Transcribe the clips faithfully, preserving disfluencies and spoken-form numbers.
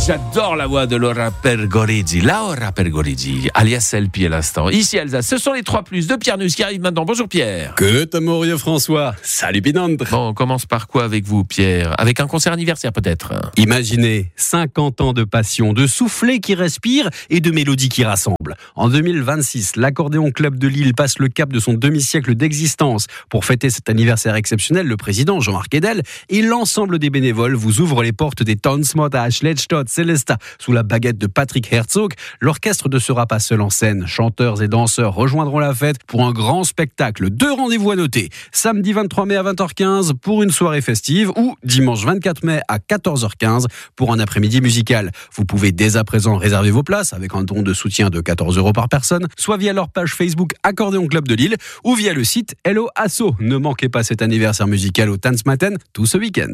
j'adore la voix de Laura Pergolesi. Laura Pergolesi, alias L P à l'instant. Ici Alsace, ce sont les trois plus de Pierre Nuss qui arrive maintenant. Bonjour Pierre. Que t'amourieux François. Salut Pinandre. Bon, on commence par quoi avec vous Pierre? Avec un concert anniversaire peut-être? Imaginez cinquante ans de passion, de soufflets qui respirent et de mélodies qui rassemblent. En deux mille vingt-six, l'Accordéon Club de Lille passe le cap de son demi-siècle d'existence. Pour fêter cet anniversaire exceptionnel, le président Jean-Marc Edel et l'ensemble des bénévoles vous ouvrent les portes des Tanzmod à Schlettstadt Celesta sous la baguette de Patrick Herzog. L'orchestre ne sera pas seul en scène. Chanteurs et danseurs rejoindront la fête pour un grand spectacle. Deux rendez-vous à noter. Samedi vingt-trois mai à vingt heures quinze pour une soirée festive ou dimanche vingt-quatre mai à quatorze heures quinze pour un après-midi musical. Vous pouvez dès à présent réserver vos places avec un don de soutien de quatorze euros par personne, soit via leur page Facebook Accordéon Club de Lille ou via le site Hello Asso. Ne manquez pas cet anniversaire musical au Tanzmatten tout ce week-end.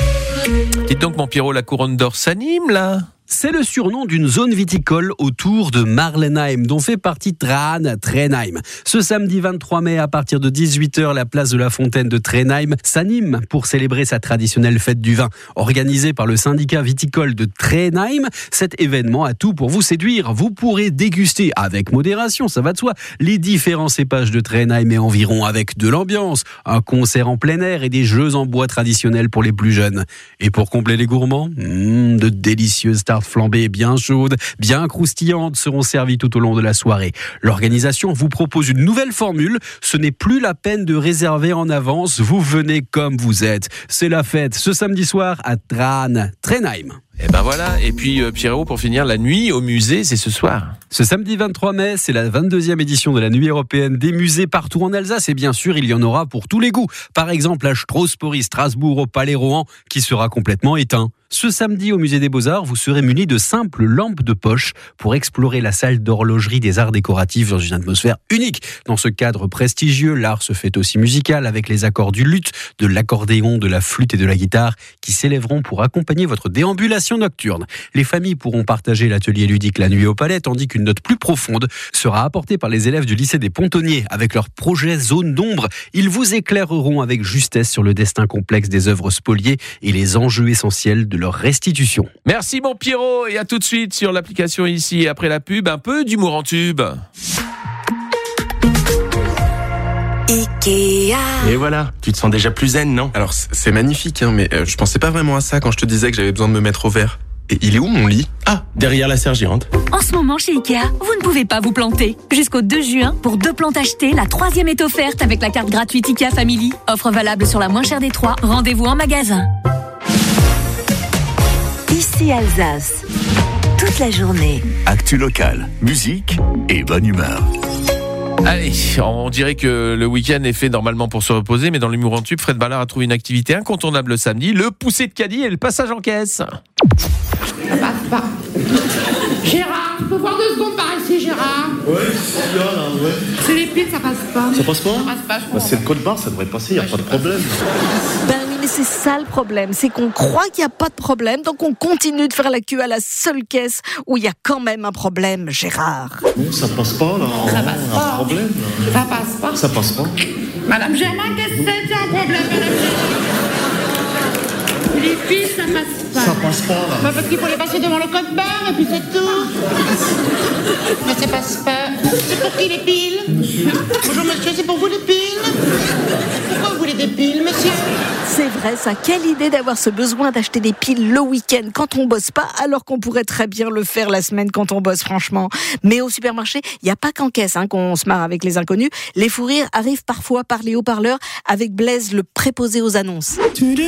Dites donc mon Pierrot, la couronne d'or s'anime là? C'est le surnom d'une zone viticole autour de Marlenheim, dont fait partie Tran, Trenheim. Ce samedi vingt-trois mai, à partir de dix-huit heures, la place de la Fontaine de Trenheim s'anime pour célébrer sa traditionnelle fête du vin. Organisée par le syndicat viticole de Trenheim, cet événement a tout pour vous séduire. Vous pourrez déguster, avec modération, ça va de soi, les différents cépages de Trenheim et environ avec de l'ambiance, un concert en plein air et des jeux en bois traditionnels pour les plus jeunes. Et pour combler les gourmands, mmh, de délicieuses tartes flambées bien chaudes, bien croustillantes seront servies tout au long de la soirée. L'organisation vous propose une nouvelle formule. Ce n'est plus la peine de réserver en avance. Vous venez comme vous êtes. C'est la fête ce samedi soir à Tran, Trenheim. Et ben voilà, et puis euh, Pierrot, pour finir, la nuit au musée, c'est ce soir. Ce samedi vingt-trois mai, c'est la vingt-deuxième édition de la Nuit européenne des musées partout en Alsace. Et bien sûr, il y en aura pour tous les goûts. Par exemple, à Strasbourg, Strasbourg, au Palais Rohan, qui sera complètement éteint. Ce samedi, au musée des Beaux-Arts, vous serez munis de simples lampes de poche pour explorer la salle d'horlogerie des arts décoratifs dans une atmosphère unique. Dans ce cadre prestigieux, l'art se fait aussi musical avec les accords du luth, de l'accordéon, de la flûte et de la guitare qui s'élèveront pour accompagner votre déambulation nocturne. Les familles pourront partager l'atelier ludique La Nuit au Palais, tandis qu'une note plus profonde sera apportée par les élèves du lycée des Pontonniers avec leur projet Zone d'ombre. Ils vous éclaireront avec justesse sur le destin complexe des œuvres spoliées et les enjeux essentiels de leur restitution. Merci mon Pierrot, et à tout de suite sur l'application ici. Après la pub, un peu d'humour en tube. Ikea. Et voilà, tu te sens déjà plus zen, non? Alors c'est magnifique, hein, mais euh, je pensais pas vraiment à ça quand je te disais que j'avais besoin de me mettre au vert. Et il est où mon lit? Ah, derrière la serre géante. En ce moment chez Ikea, vous ne pouvez pas vous planter. Jusqu'au deux juin, pour deux plantes achetées, la troisième est offerte avec la carte gratuite Ikea Family. Offre valable sur la moins chère des trois. Rendez-vous en magasin. Ici Alsace, toute la journée. Actu locale, musique et bonne humeur. Allez, on dirait que le week-end est fait normalement pour se reposer, mais dans l'humour en tube, Fred Ballard a trouvé une activité incontournable le samedi, le poussé de caddie et le passage en caisse. Ça passe pas. Gérard, tu peux voir deux secondes par ici, Gérard? Ouais, c'est là, là, ouais. C'est les piles, ça passe pas. Ça passe pas? Ça passe pas, je crois. Bah, c'est le code barre, ça devrait passer, y a Ouais, pas de problème. Ben oui, mais c'est ça le problème, c'est qu'on croit qu'il n'y a pas de problème, donc on continue de faire la queue à la seule caisse où il y a quand même un problème, Gérard. Non, ça passe pas, là. Ça passe un pas. problème, là. Ça passe pas. Ça passe pas. Madame Germain, qu'est-ce que c'est? Il y a un problème, Madame Germain. Les piles, ça passe pas. Ça passe pas, là. Bah, parce qu'il faut les passer devant le code barre et puis c'est tout. Mais ça passe pas. C'est pour qui les piles? Bonjour monsieur, c'est pour vous les piles? Pourquoi vous voulez des piles, monsieur? C'est vrai ça, quelle idée d'avoir ce besoin d'acheter des piles le week-end quand on bosse pas, alors qu'on pourrait très bien le faire la semaine quand on bosse franchement. Mais au supermarché, il n'y a pas qu'en caisse hein, qu'on se marre avec les inconnus. Les fous rires arrivent parfois par les haut-parleurs avec Blaise, le préposé aux annonces.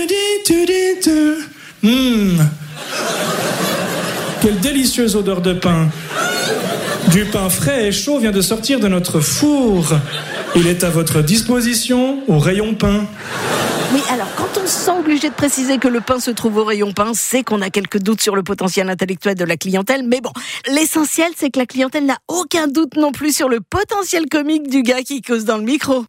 Mmh. Quelle délicieuse odeur de pain. Du pain frais et chaud vient de sortir de notre four. Il est à votre disposition au rayon pain. Oui, alors quand on se sent obligé de préciser que le pain se trouve au rayon pain, c'est qu'on a quelques doutes sur le potentiel intellectuel de la clientèle. Mais bon, l'essentiel, c'est que la clientèle n'a aucun doute non plus sur le potentiel comique du gars qui cause dans le micro.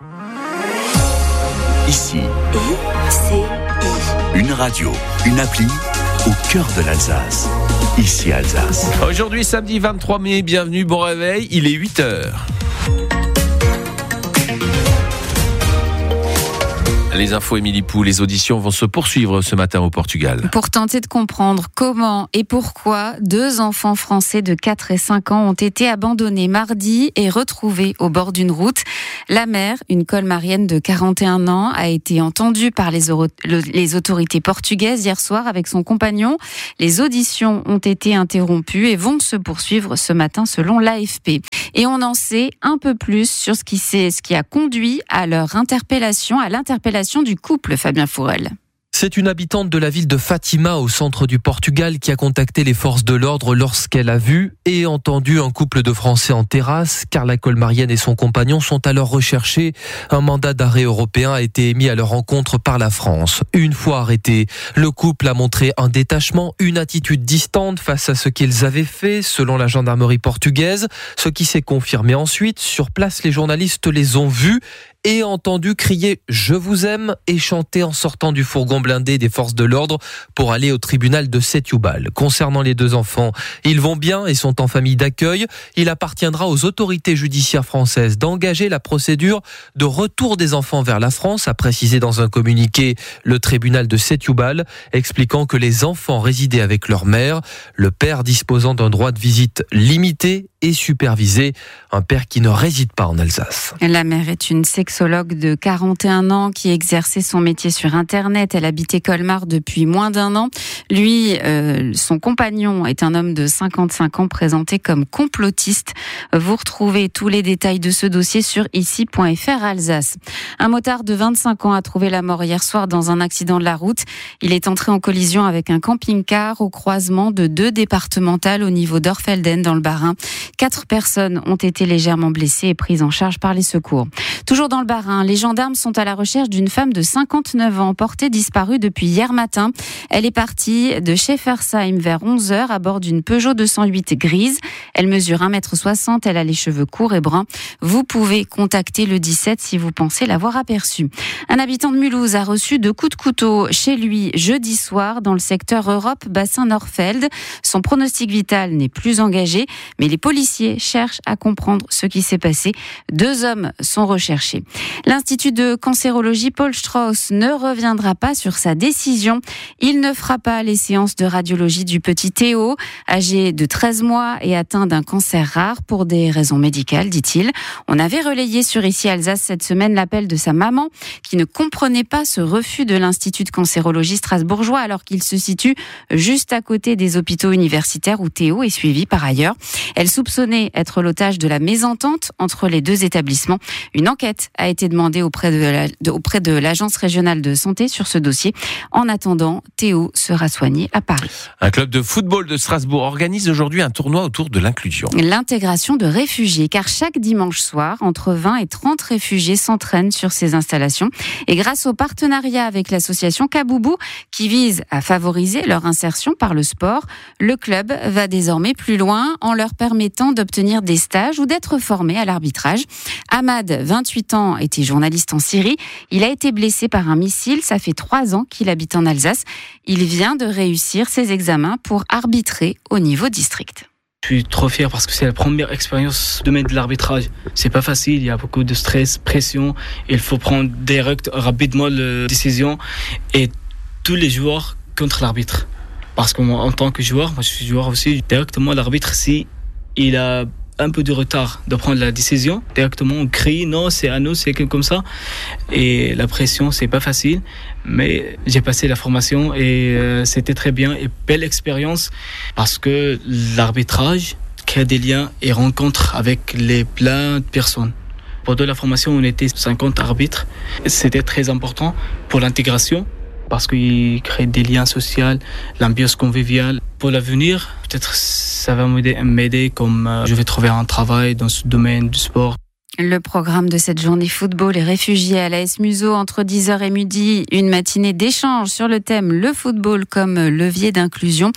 Ici, I C I. une radio, une appli au cœur de l'Alsace. Ici Alsace. Aujourd'hui, samedi vingt-trois mai, bienvenue, bon réveil, il est huit heures. Les infos Émilie Pou, les auditions vont se poursuivre ce matin au Portugal. Pour tenter de comprendre comment et pourquoi deux enfants français de quatre et cinq ans ont été abandonnés mardi et retrouvés au bord d'une route. La mère, une colmarienne de quarante et un ans, a été entendue par les, euro- les autorités portugaises hier soir avec son compagnon. Les auditions ont été interrompues et vont se poursuivre ce matin selon l'A F P. Et on en sait un peu plus sur ce qui, s'est, ce qui a conduit à leur interpellation, à l'interpellation du couple, Fabien Fourel. C'est une habitante de la ville de Fatima, au centre du Portugal, qui a contacté les forces de l'ordre lorsqu'elle a vu et entendu un couple de Français en terrasse. Carla Colmarienne et son compagnon sont alors recherchés. Un mandat d'arrêt européen a été émis à leur encontre par la France. Une fois arrêtés, le couple a montré un détachement, une attitude distante face à ce qu'ils avaient fait, selon la gendarmerie portugaise. Ce qui s'est confirmé ensuite. Sur place, les journalistes les ont vus et entendu crier « Je vous aime » et chanter en sortant du fourgon blindé des forces de l'ordre pour aller au tribunal de Setúbal. Concernant les deux enfants, ils vont bien et sont en famille d'accueil. Il appartiendra aux autorités judiciaires françaises d'engager la procédure de retour des enfants vers la France, a précisé dans un communiqué le tribunal de Setúbal, expliquant que les enfants résidaient avec leur mère, le père disposant d'un droit de visite limité et supervisé, un père qui ne réside pas en Alsace. La mère est une sexologue de quarante et un ans qui exerçait son métier sur Internet. Elle habitait Colmar depuis moins d'un an. Lui, euh, son compagnon est un homme de cinquante-cinq ans présenté comme complotiste. Vous retrouvez tous les détails de ce dossier sur ici point f r Alsace. Un motard de vingt-cinq ans a trouvé la mort hier soir dans un accident de la route. Il est entré en collision avec un camping-car au croisement de deux départementales au niveau d'Orfelden dans le Bas-Rhin. Quatre personnes ont été légèrement blessées et prises en charge par les secours. Toujours dans le Bas-Rhin, les gendarmes sont à la recherche d'une femme de cinquante-neuf ans portée disparue depuis hier matin. Elle est partie de Scheffersheim vers onze heures à bord d'une Peugeot deux cent huit grise. Elle mesure un mètre soixante, elle a les cheveux courts et bruns. Vous pouvez contacter le dix-sept si vous pensez l'avoir aperçue. Un habitant de Mulhouse a reçu deux coups de couteau chez lui jeudi soir dans le secteur Europe bassin Norfeld. Son pronostic vital n'est plus engagé, mais les policiers cherchent à comprendre ce qui s'est passé. Deux hommes sont recherchés. L'Institut de cancérologie Paul Strauss ne reviendra pas sur sa décision. Il ne fera pas les séances de radiologie du petit Théo, âgé de treize mois et atteint d'un cancer rare pour des raisons médicales, dit-il. On avait relayé sur Ici Alsace cette semaine l'appel de sa maman qui ne comprenait pas ce refus de l'Institut de cancérologie strasbourgeois alors qu'il se situe juste à côté des hôpitaux universitaires où Théo est suivi par ailleurs. Elle soupçonnait être l'otage de la mésentente entre les deux établissements. Une enquête a été demandée auprès de, la, de, auprès de l'Agence régionale de santé sur ce dossier. En attendant, Théo sera soigné à Paris. Un club de football de Strasbourg organise aujourd'hui un tournoi autour de l'inclusion. L'intégration de réfugiés, car chaque dimanche soir, entre vingt et trente réfugiés s'entraînent sur ces installations. Et grâce au partenariat avec l'association Kaboubou, qui vise à favoriser leur insertion par le sport, le club va désormais plus loin en leur permettant d'obtenir des stages ou d'être formés à l'arbitrage. Ahmad, vingt-huit ans, était journaliste en Syrie. Il a été blessé par un missile. Ça fait trois ans qu'il habite en Alsace. Il vient de réussir ses examens pour arbitrer au niveau district. Je suis trop fier parce que c'est la première expérience de mettre de l'arbitrage. C'est pas facile, il y a beaucoup de stress, pression. Il faut prendre direct, rapidement la décision et tous les joueurs contre l'arbitre. Parce que moi, en tant que joueur, moi je suis joueur aussi, directement l'arbitre, si il a un peu de retard de prendre la décision, directement on crie non, c'est à nous, c'est comme ça. Et la pression, c'est pas facile, mais j'ai passé la formation et euh, c'était très bien et belle expérience parce que l'arbitrage crée des liens et rencontre avec les plein de personnes. Pendant la formation, on était cinquante arbitres. C'était très important pour l'intégration parce qu'il crée des liens sociaux, l'ambiance conviviale. Pour l'avenir, peut-être ça va m'aider, m'aider comme euh, je vais trouver un travail dans ce domaine du sport. Le programme de cette journée football est réfugié à l'A S Museau entre dix heures et midi. Une matinée d'échange sur le thème le football comme levier d'inclusion. Puis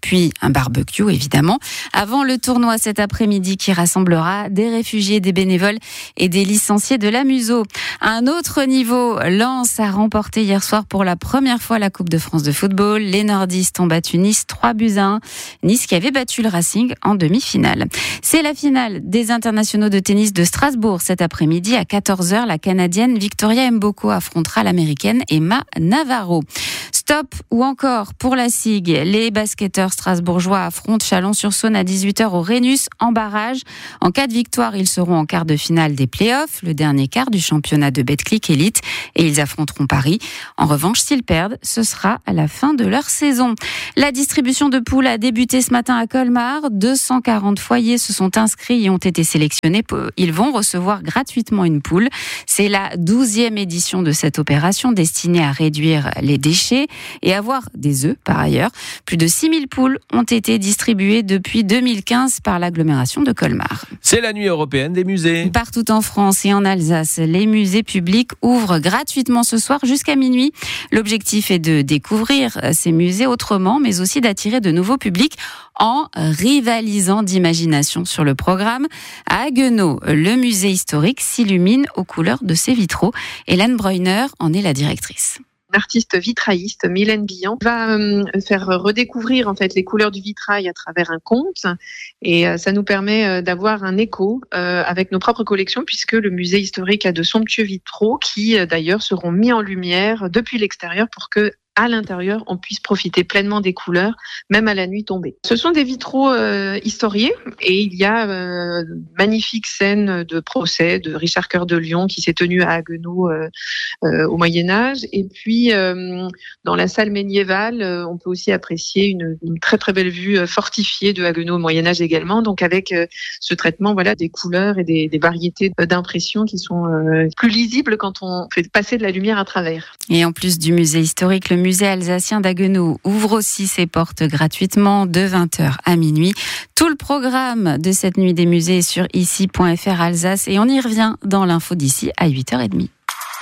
puis un barbecue évidemment, avant le tournoi cet après-midi qui rassemblera des réfugiés, des bénévoles et des licenciés de la Museau. À un autre niveau, Lens a remporté hier soir pour la première fois la Coupe de France de football. Les nordistes ont battu Nice trois buts à un. Nice qui avait battu le Racing en demi-finale. C'est la finale des internationaux de tennis de Strasbourg cet après-midi à quatorze heures. La Canadienne Victoria Mboko affrontera l'Américaine Emma Navarro. Stop ou encore pour la S I G, les basketteurs strasbourgeois affrontent Chalon-sur-Saône à dix-huit heures au Rhenus en barrage. En cas de victoire, ils seront en quart de finale des playoffs, le dernier quart du championnat de Betclic Elite, et ils affronteront Paris. En revanche, s'ils perdent, ce sera à la fin de leur saison. La distribution de poules a débuté ce matin à Colmar. deux cent quarante foyers se sont inscrits et ont été sélectionnés. Ils vont recevoir gratuitement une poule. C'est la douzième édition de cette opération destinée à réduire les déchets et avoir des œufs par ailleurs. Plus de six mille poules ont été distribuées depuis deux mille quinze par l'agglomération de Colmar. C'est la nuit européenne des musées. Partout en France et en Alsace, les musées publics ouvrent gratuitement ce soir jusqu'à minuit. L'objectif est de découvrir ces musées autrement, mais aussi d'attirer de nouveaux publics en rivalisant d'imagination sur le programme. À Haguenau, le musée historique s'illumine aux couleurs de ses vitraux. Hélène Breuner en est la directrice. L'artiste vitrailliste Mylène Billan va euh, faire redécouvrir en fait les couleurs du vitrail à travers un conte, et euh, ça nous permet euh, d'avoir un écho euh, avec nos propres collections, puisque le musée historique a de somptueux vitraux qui euh, d'ailleurs seront mis en lumière depuis l'extérieur pour que à l'intérieur, on puisse profiter pleinement des couleurs, même à la nuit tombée. Ce sont des vitraux euh, historiés, et il y a euh, magnifique scène de procès de Richard Cœur de Lion qui s'est tenu à Haguenau euh, euh, au Moyen-Âge. Et puis, euh, dans la salle médiévale, euh, on peut aussi apprécier une, une très très belle vue euh, fortifiée de Haguenau au Moyen-Âge également, donc avec euh, ce traitement voilà, des couleurs et des, des variétés d'impressions qui sont euh, plus lisibles quand on fait passer de la lumière à travers. Et en plus du musée historique, le musée alsacien d'Haguenau ouvre aussi ses portes gratuitement de vingt heures à minuit. Tout le programme de cette nuit des musées est sur ici point f r Alsace, et on y revient dans l'info d'ici à huit heures trente.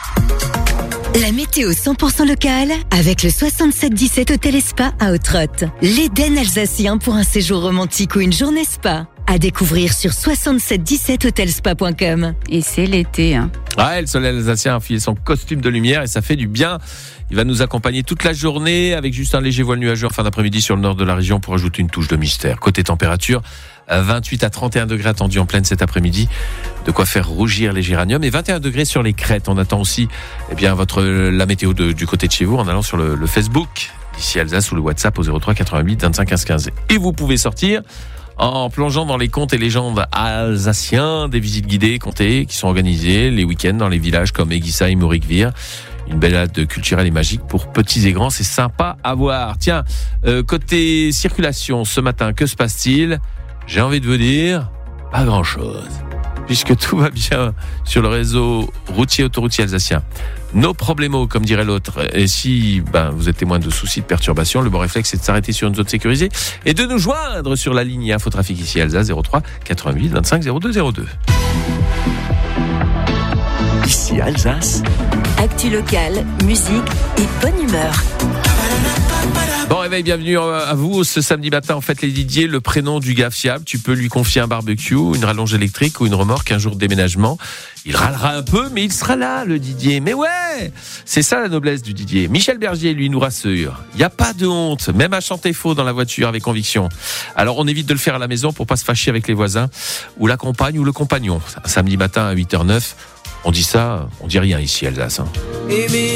La météo cent pour cent locale avec le soixante-sept dix-sept Hôtel et Spa à Autrotte. L'Éden alsacien pour un séjour romantique ou une journée spa. À découvrir sur soixante-sept dix-sept hôtel spa point com. Et c'est l'été. Hein. Ouais, le soleil alsacien a enfilé son costume de lumière et ça fait du bien. Il va nous accompagner toute la journée avec juste un léger voile nuageux en fin d'après-midi sur le nord de la région pour ajouter une touche de mystère. Côté température, vingt-huit à trente et un degrés attendus en pleine cet après-midi. De quoi faire rougir les géraniums, et vingt et un degrés sur les crêtes. On attend aussi eh bien, votre, la météo de, du côté de chez vous en allant sur le, le Facebook d'ici Alsace ou le WhatsApp au zéro trois quatre-vingt-huit vingt-cinq quinze quinze. Et vous pouvez sortir en plongeant dans les contes et légendes alsaciens, des visites guidées, comptées, qui sont organisées les week-ends dans les villages comme Eguisheim ou Rigvir. Une balade culturelle et magique pour petits et grands, c'est sympa à voir. Tiens, euh, côté circulation, ce matin, que se passe-t-il ? J'ai envie de vous dire, pas grand-chose, puisque tout va bien sur le réseau routier autoroutier alsacien. No problemo, comme dirait l'autre. Et si ben, vous êtes témoin de soucis de perturbation, le bon réflexe c'est de s'arrêter sur une zone sécurisée et de nous joindre sur la ligne Infotrafic ici Alsace zéro trois quatre-vingt-huit vingt-cinq zéro deux zéro deux. Ici Alsace. Actu locale, musique et bonne humeur. Bon réveil, bienvenue à vous. Ce samedi matin, en fait, les Didier, le prénom du gars fiable. Tu peux lui confier un barbecue, une rallonge électrique ou une remorque un jour de déménagement. Il râlera un peu, mais il sera là, le Didier. Mais ouais, c'est ça la noblesse du Didier. Michel Bergier, lui, nous rassure. Il n'y a pas de honte, même à chanter faux dans la voiture avec conviction. Alors, on évite de le faire à la maison pour pas se fâcher avec les voisins ou la compagne ou le compagnon. Samedi matin à huit heures zéro neuf, on dit ça, on dit rien ici, Alsace. Hein.